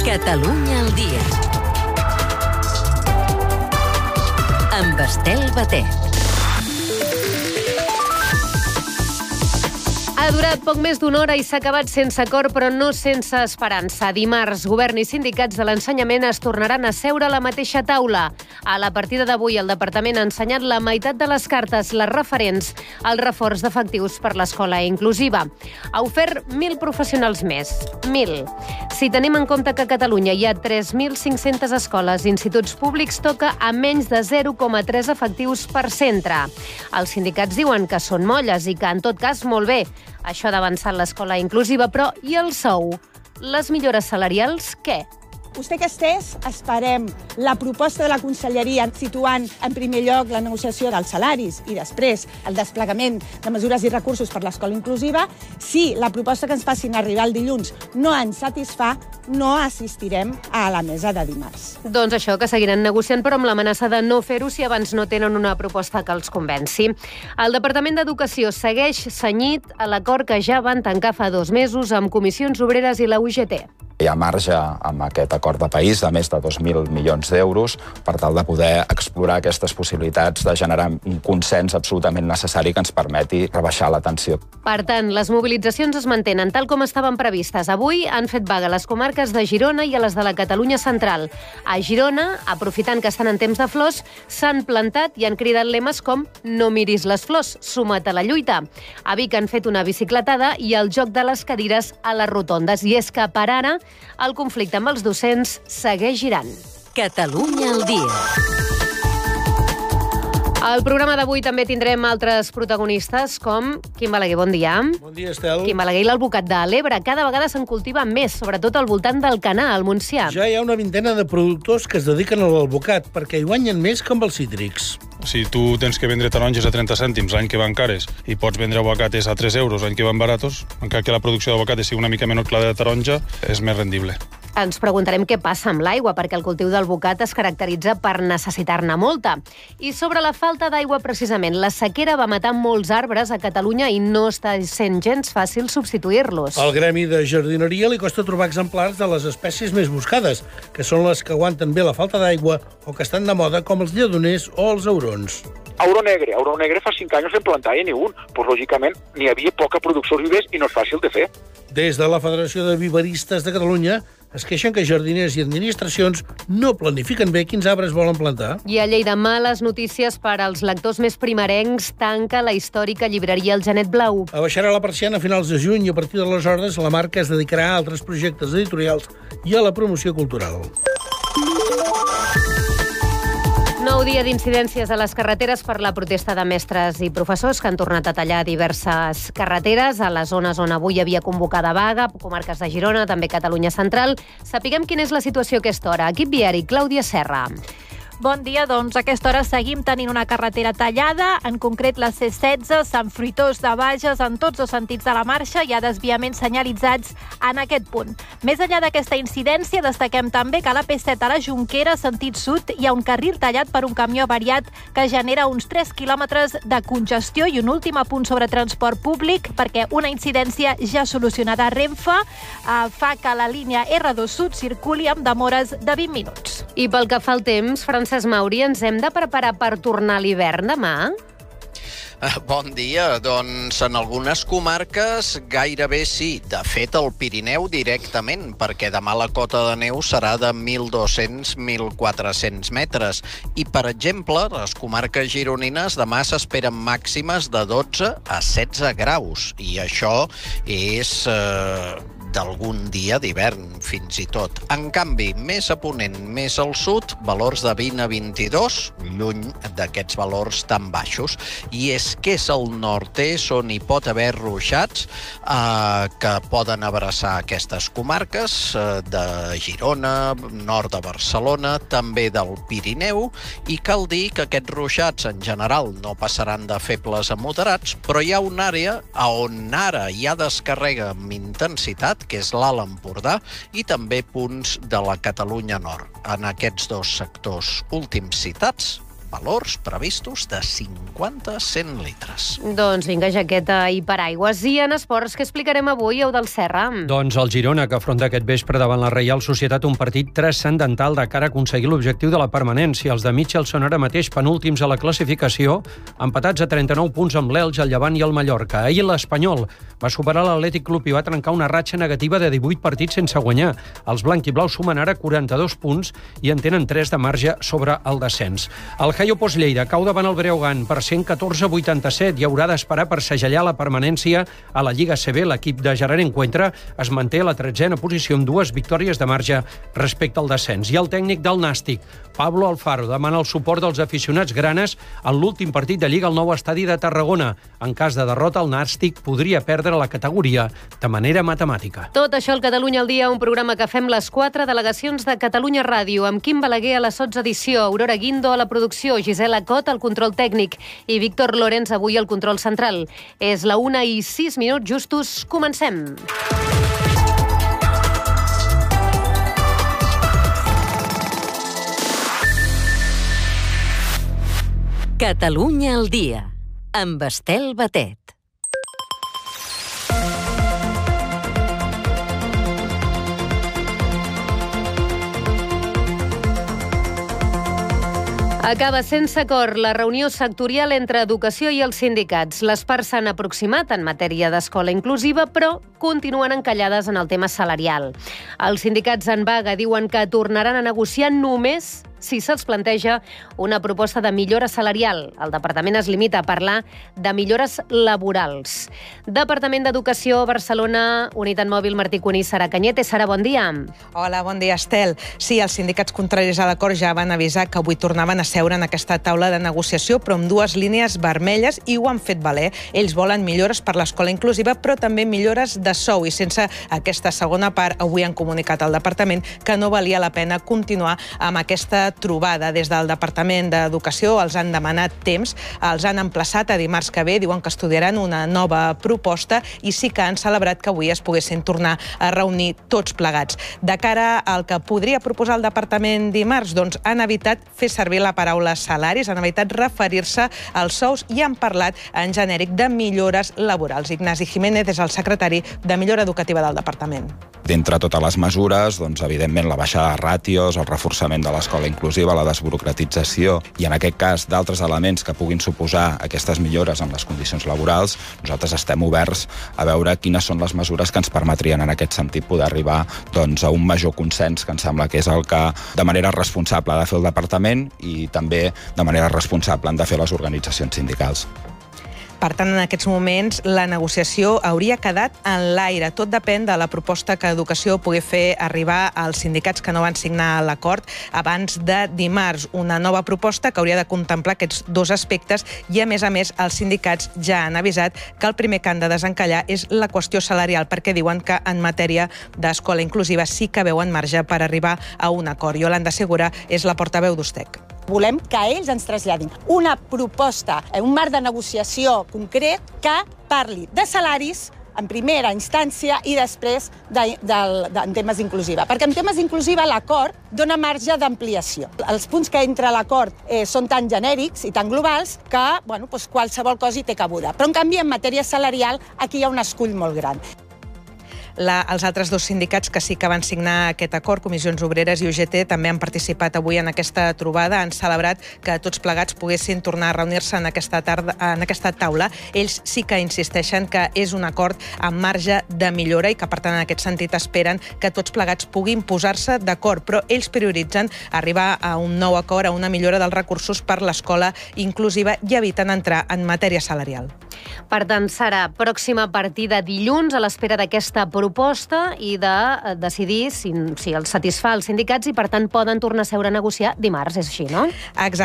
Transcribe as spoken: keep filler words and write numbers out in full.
Catalunya al dia. Amb Estel Batet. Ha durat poc més d'una hora i s'ha acabat sense acord, però no sense esperança. Dimarts, govern i sindicats de l'ensenyament es tornaran a seure a la mateixa taula. A la partida d'avui, el departament ha ensenyat la meitat de les cartes, les referents al reforç d'efectius per l'escola inclusiva. Ha ofert mil professionals més. Mil. Si tenim en compte que a Catalunya hi ha tres mil cinc-centes escoles i instituts públics, toca a menys de zero coma tres efectius per centre. Els sindicats diuen que són molles i que, en tot cas, molt bé. Això d'avançar l'escola inclusiva, però i el sou? Les millores salarials, què? Vostè que estès, esperem la proposta de la Conselleria situant en primer lloc la negociació dels salaris i després el desplegament de mesures i recursos per l'escola inclusiva. Si la proposta que ens facin arribar el dilluns no ens satisfà, no assistirem a la mesa de dimarts. Doncs això, que seguiran negociant, però amb l'amenaça de no fer-ho si abans no tenen una proposta que els convenci. El Departament d'Educació segueix cenyit a l'acord que ja van tancar fa dos mesos amb Comissions Obreres i la U G T. Hi ha marge amb aquest acord de país de més de dos mil milions d'euros per tal de poder explorar aquestes possibilitats de generar un consens absolutament necessari que ens permeti rebaixar la tensió. Per tant, les mobilitzacions es mantenen tal com estaven previstes. Avui han fet vaga a les comarques de Girona i a les de la Catalunya central. A Girona, aprofitant que estan en temps de flors, s'han plantat i han cridat lemes com «No miris les flors, suma't a la lluita». A Vic han fet una bicicletada i el joc de les cadires a les rotondes. I és que, per ara, el conflicte amb els docents segueix girant. Catalunya al dia. Al programa d'avui també tindrem altres protagonistes com Quim Balaguer, bon dia. Bon dia, Estel. Quim Balaguer i l'Albocat de l'Ebre. Cada vegada se'n cultiva més, sobretot al voltant del Canà, al Montsià. Ja hi ha una vintena de productors que es dediquen a l'albocat perquè hi guanyen més que amb els cítrics. Si tu tens que vendre taronges a trenta cèntims l'any que van cares i pots vendre aguacates a tres euros l'any que van baratos, encara que la producció d'aguacates sigui una mica menor que la de taronja, és més rendible. Ens preguntarem què passa amb l'aigua, perquè el cultiu d'albocat es caracteritza per necessitar-ne molta. I sobre la falta d'aigua, precisament, la sequera va matar molts arbres a Catalunya i no està sent gens fàcil substituir-los. Al gremi de jardineria li costa trobar exemplars de les espècies més buscades, que són les que aguanten bé la falta d'aigua o que estan de moda, com els lledoners o els aurons. Auro negre. Auro negre fa cinc anys no se'n plantava ni un. Pues, lògicament, n'hi havia poca producció de vivers i no és fàcil de fer. Des de la Federació de Viveristes de Catalunya es queixen que jardiners i administracions no planifiquen bé quins arbres volen plantar. I a Lleida, males notícies per als lectors més primerencs. Tanca la històrica llibreria El Genet Blau. Abaixarà la persiana a finals de juny i a partir d'aleshores la marca es dedicarà a altres projectes editorials i a la promoció cultural. Nou dia d'incidències a les carreteres per la protesta de mestres i professors que han tornat a tallar diverses carreteres a les zones on avui hi havia convocada vaga, comarques de Girona, també Catalunya central. Sapiguem quina és la situació a aquesta hora. Equip viari, Clàudia Serra. Bon dia, doncs a aquesta hora seguim tenint una carretera tallada, en concret la C setze, Sant Fruitós de Bages, en tots els sentits de la marxa hi ha desviaments senyalitzats en aquest punt. Més enllà d'aquesta incidència, destaquem també que a la P set a la Jonquera, sentit sud, hi ha un carril tallat per un camió avariat que genera uns tres quilòmetres de congestió. I un últim apunt sobre transport públic, perquè una incidència ja solucionada a Renfe eh, fa que la línia R dos Sud circuli amb demores de vint minuts. I pel que fa al temps, Francesc Mauri, ens hem de preparar per tornar a l'hivern demà? Bon dia. Doncs en algunes comarques gairebé sí. De fet, al Pirineu directament, perquè demà la cota de neu serà de mil dos-cents a mil quatre-cents metres. I, per exemple, les comarques gironines demà s'esperen màximes de dotze a setze graus. I això és eh, d'algun dia d'hivern, fins i tot. En canvi, més a ponent, més al sud, valors de vint a vint-i-dos, lluny d'aquests valors tan baixos. I és que és el nord-est on hi pot haver ruixats eh, que poden abraçar aquestes comarques eh, de Girona, nord de Barcelona, també del Pirineu, i cal dir que aquests ruixats en general no passaran de febles a moderats, però hi ha una àrea on ara ja descarrega amb intensitat, que és l'Alt Empordà, i també punts de la Catalunya Nord. En aquests dos sectors últims citats, valors previstos de cinquanta a cent litres. Doncs vinga, jaqueta i paraigües. I en esports, què explicarem avui, Eudald Serra? Doncs el Girona, que afronta aquest vespre davant la Reial Societat un partit transcendental de cara a aconseguir l'objectiu de la permanència. Els de Mitchell són ara mateix penúltims a la classificació, empatats a trenta-nou punts amb l'Elx, el Llevant i el Mallorca. Ahir l'Espanyol va superar l'Atlètic Club i va trencar una ratxa negativa de divuit partits sense guanyar. Els blanc-i-blaus sumen ara quaranta-dos punts i en tenen tres de marge sobre el descens. El Haio Post Lleida cau davant el Breogán per cent catorze a vuitanta-set i haurà d'esperar per segellar la permanència a la Lliga C B. L'equip de Gerard Encuentra es manté a la tretzena posició amb dues victòries de marge respecte al descens. I el tècnic del Nàstic, Pablo Alfaro, demana el suport dels aficionats granes en l'últim partit de Lliga al nou estadi de Tarragona. En cas de derrota, el Nàstic podria perdre la categoria de manera matemàtica. Tot això al Catalunya al dia, un programa que fem les quatre delegacions de Catalunya Ràdio, amb Quim Balaguer a la sotsedició, Aurora Guindo a la producció, Gisela Cot al control tècnic i Víctor Lorenz avui al control central. És la una i sis minuts justos. Comencem. Catalunya al dia, amb Estel Batet. Acaba sense acord la reunió sectorial entre Educació i els sindicats. Les parts s'han aproximat en matèria d'escola inclusiva, però continuen encallades en el tema salarial. Els sindicats en vaga diuen que tornaran a negociar només si se'ls planteja una proposta de millora salarial. El departament es limita a parlar de millores laborals. Departament d'Educació, Barcelona, Unitat Mòbil, Martí Cuní, Sara Cañete. Sara, bon dia. Hola, bon dia, Estel. Sí, els sindicats contraris a l'acord ja van avisar que avui tornaven a seure en aquesta taula de negociació, però amb dues línies vermelles, i ho han fet valer. Ells volen millores per l'escola inclusiva, però també millores de sou, i sense aquesta segona part, avui han comunicat al departament que no valia la pena continuar amb aquesta trobada. Des del Departament d'Educació els han demanat temps, els han emplaçat a dimarts que ve, diuen que estudiaran una nova proposta i sí que han celebrat que avui es poguessin tornar a reunir tots plegats. De cara al que podria proposar el departament dimarts, doncs han evitat fer servir la paraula salaris, han evitat referir-se als sous i han parlat en genèric de millores laborals. Ignasi Jiménez és el secretari de Millora Educativa del departament. D'entre totes les mesures, doncs, evidentment, la baixada de ràtios, el reforçament de l'escola inclusiva, la desburocratització i, en aquest cas, d'altres elements que puguin suposar aquestes millores en les condicions laborals, nosaltres estem oberts a veure quines són les mesures que ens permetrien, en aquest sentit, poder arribar doncs, a un major consens, que em sembla que és el que, de manera responsable, ha de fer el departament i també, de manera responsable, han de fer les organitzacions sindicals. Per tant, en aquests moments, la negociació hauria quedat en l'aire. Tot depèn de la proposta que Educació pugui fer arribar als sindicats que no van signar l'acord abans de dimarts. Una nova proposta que hauria de contemplar aquests dos aspectes i, a més a més, els sindicats ja han avisat que el primer que han de desencallar és la qüestió salarial, perquè diuen que en matèria d'escola inclusiva sí que veuen marge per arribar a un acord. Yolanda Segura és la portaveu d'U S T E C. Volem que ells ens traslladin una proposta, un marc de negociació concret que parli de salaris en primera instància i després de, de, de, en temes inclusiva. Perquè en temes inclusiva l'acord dona marge d'ampliació. Els punts que entra a l'acord eh, són tan genèrics i tan globals que bueno, doncs qualsevol cosa hi té cabuda. Però en canvi en matèria salarial aquí hi ha un escull molt gran. La, els altres dos sindicats que sí que van signar aquest acord, Comissions Obreres i U G T, també han participat avui en aquesta trobada, han celebrat que tots plegats poguessin tornar a reunir-se en aquesta tarda, en aquesta taula. Ells sí que insisteixen que és un acord amb marge de millora i que, per tant, en aquest sentit esperen que tots plegats puguin posar-se d'acord, però ells prioritzen arribar a un nou acord, a una millora dels recursos per l'escola inclusiva i eviten entrar en matèria salarial. Per tant, Sara, pròxima partida dilluns a l'espera d'aquesta proposta i de decidir si, si els satisfà els sindicats i, per tant, poden tornar a seure a negociar dimarts, és així, no? Exacte.